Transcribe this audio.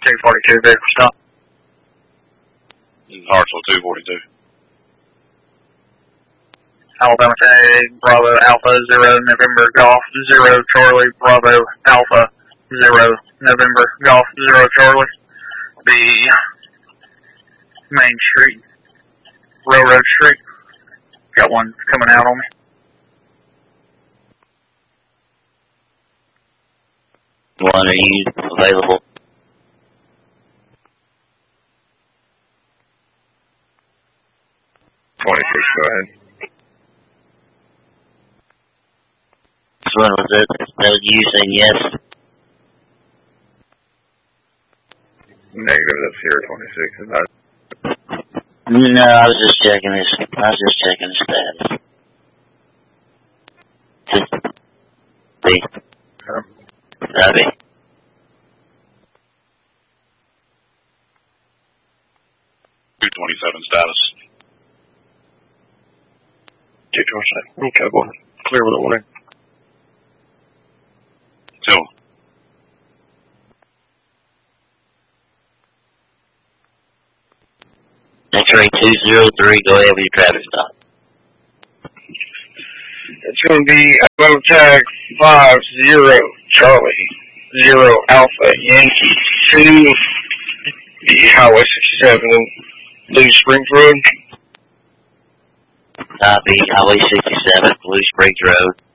242 vehicle stop. Hartsville 242. Alabama 10 Bravo Alpha 0 November Golf 0 Charlie Bravo Alpha 0 November Golf 0 Charlie. The Main Street, Railroad Street. Got one coming out on me. One, are you available? Go ahead. Which one was it? That was you saying yes? Negative, that's here, 26. No, I was just checking his status. B. Copy. 227 status. 227. Okay, go on. Clear with a warning. Two. X-ray 203, go ahead with your traffic stop. It's going to be Alabama tag 50 Charlie 0 Alpha Yankee 2, the Highway 67 Blue Springs Road. Copy, Highway 67, Blue Springs Road.